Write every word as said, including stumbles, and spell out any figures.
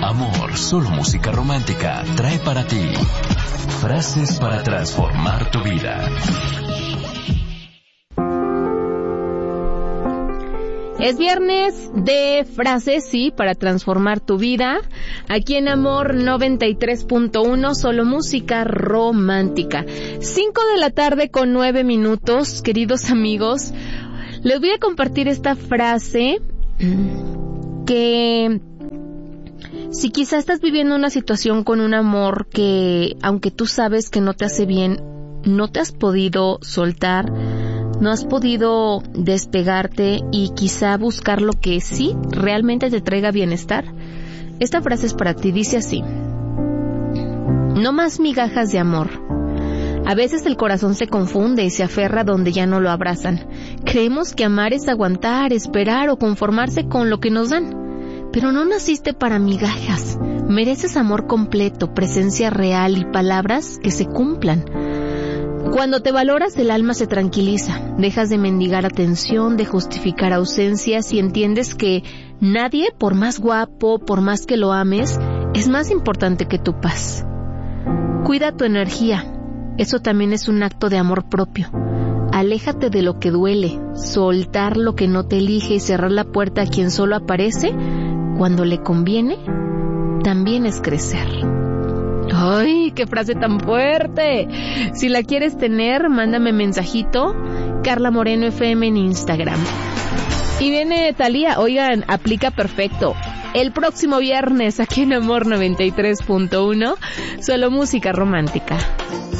Amor, solo música romántica trae para ti frases para transformar tu vida. Es viernes de frases, sí, para transformar tu vida. Aquí en Amor noventa y tres punto uno, solo música romántica. Cinco de la tarde con nueve minutos, queridos amigos. Les voy a compartir esta frase que si quizá estás viviendo una situación con un amor que, aunque tú sabes que no te hace bien, no te has podido soltar, no has podido despegarte y quizá buscar lo que sí realmente te traiga bienestar. Esta frase es para ti, dice así: no más migajas de amor. A veces el corazón se confunde y se aferra donde ya no lo abrazan. Creemos que amar es aguantar, esperar o conformarse con lo que nos dan. Pero no naciste para migajas. Mereces amor completo, presencia real y palabras que se cumplan. Cuando te valoras, el alma se tranquiliza. Dejas de mendigar atención, de justificar ausencias y entiendes que nadie, por más guapo, por más que lo ames, es más importante que tu paz. Cuida tu energía. Eso también es un acto de amor propio. Aléjate de lo que duele, soltar lo que no te elige y cerrar la puerta a quien solo aparece cuando le conviene, también es crecer. ¡Ay, qué frase tan fuerte! Si la quieres tener, mándame mensajito, Carla Moreno F M en Instagram. Y viene Thalía, oigan, aplica perfecto. El próximo viernes aquí en Amor noventa y tres punto uno, solo música romántica.